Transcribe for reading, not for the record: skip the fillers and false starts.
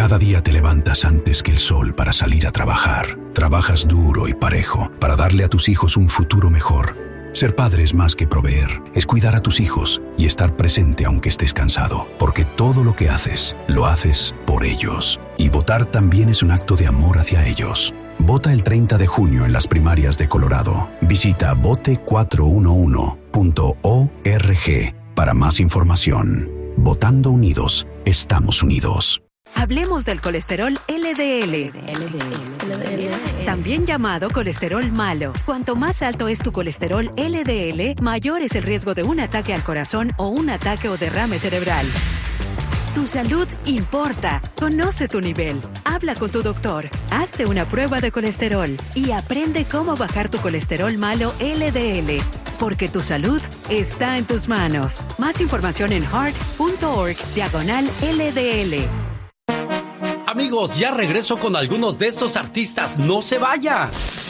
Cada día te levantas antes que el sol para salir a trabajar. Trabajas duro y parejo para darle a tus hijos un futuro mejor. Ser padre es más que proveer, es cuidar a tus hijos y estar presente aunque estés cansado, porque todo lo que haces, lo haces por ellos. Y votar también es un acto de amor hacia ellos. Vota el 30 de junio en las primarias de Colorado. Visita vote411.org para más información. Votando unidos, estamos unidos. Hablemos del colesterol LDL, también llamado colesterol malo. Cuanto más alto es tu colesterol LDL, mayor es el riesgo de un ataque al corazón o un ataque o derrame cerebral. Tu salud importa. Conoce tu nivel. Habla con tu doctor. Hazte una prueba de colesterol y aprende cómo bajar tu colesterol malo LDL. Porque tu salud está en tus manos. Más información en heart.org/LDL. Amigos, ya regreso con algunos de estos artistas. ¡No se vaya!